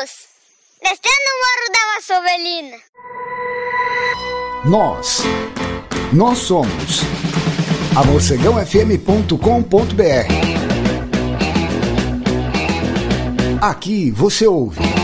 amigos, descendo o Morro da Vassovelina. Nós somos amorcegãofm.com.br. Aqui você ouve